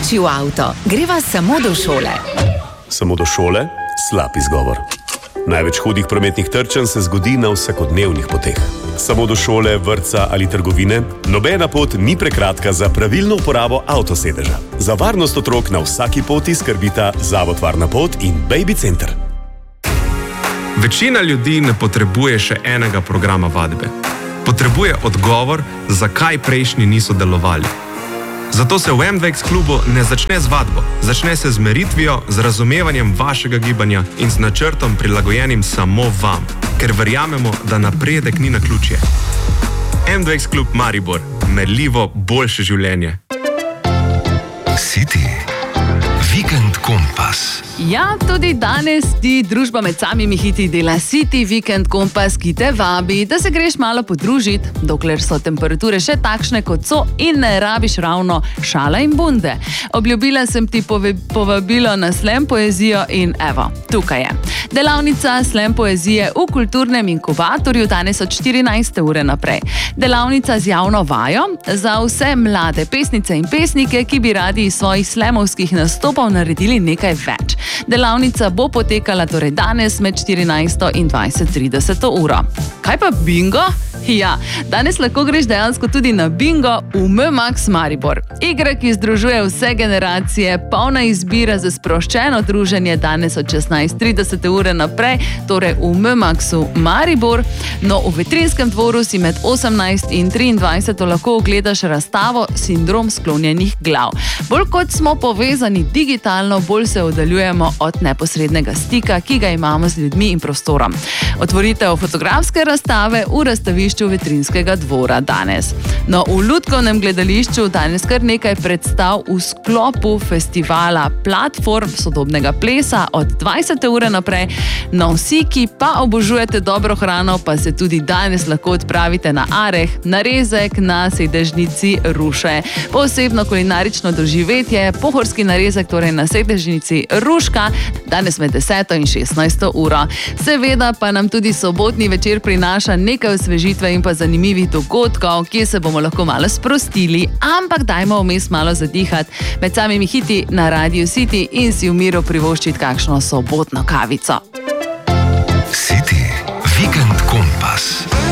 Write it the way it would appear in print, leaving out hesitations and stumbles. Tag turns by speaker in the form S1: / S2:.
S1: Skoči v avto, greva samo do šole.
S2: Samo do šole? Slab izgovor. Največ hudih prometnih trčenj se zgodi na vsakodnevnih poteh. Samo do šole, vrtca ali trgovine, nobena pot ni prekratka za pravilno uporabo avtosedeža. Za varnost otrok na vsaki poti skrbita Zavod Varna pot in Baby Center.
S3: Večina ljudi ne potrebuje še enega programa vadbe. Potrebuje odgovor, zakaj prejšnji niso delovali. Zato se v MDX klubu ne začne z vadbo, začne se z meritvijo, z razumevanjem vašega gibanja in z načrtom prilagojenim samo vam, ker verjamemo, da napredek ni naključje. MDX klub Maribor, merljivo boljše življenje.
S4: City Vikend Kompas.
S5: Ja, tudi danes ti družba med samimi hiti dela City Vikend Kompas, ki te vabi, da se greš malo podružiti, dokler so temperature še takšne, kot so, in ne rabiš ravno šala in bunde. Obljubila sem ti povabilo na slam poezijo in evo, tukaj je. Delavnica slam poezije v kulturnem inkubatorju danes od 14. ure naprej. Delavnica z javno vajo za vse mlade pesnice in pesnike, ki bi radi iz svojih slamovskih nastopov naredili nekaj več. Delavnica bo potekala torej danes med 14. in 20:30 uro. Kaj pa bingo? Ja, danes lahko greš dejansko tudi na bingo v MMAX Maribor. Igra, ki združuje vse generacije, polna izbira za sproščeno druženje danes od 16:30 ure naprej, torej v MMAXu Maribor. No, v Vetrinskem dvoru si med 18 in 23 lahko ogledaš razstavo Sindrom sklonjenih glav. Bolj kot smo povezani digitalno, bolj se oddaljujemo od neposrednega stika, ki ga imamo z ljudmi in prostorom. Otvoritev fotografske razstave v razstavišču Vetrinskega dvora danes. No, v Lutkovnem gledališču danes kar nekaj predstav v sklopu festivala Platform sodobnega plesa od 20. ure naprej. No, vsi, ki pa obožujete dobro hrano, pa se tudi danes lahko odpravite na Areh, narezek na sedežnici Ruše. Posebno kulinarično doživetje, pohorski narezek, torej na sedežnici Ruška, danes med 10. in 16. uro. Seveda pa nam tudi sobotni večer prinaša nekaj osvežitve in pa zanimivih dogodkov, kje se bomo lahko malo sprostili, ampak dajmo vmes malo zadihati med samimi hiti na Radio City in si v miru privoščiti kakšno sobotno kavico.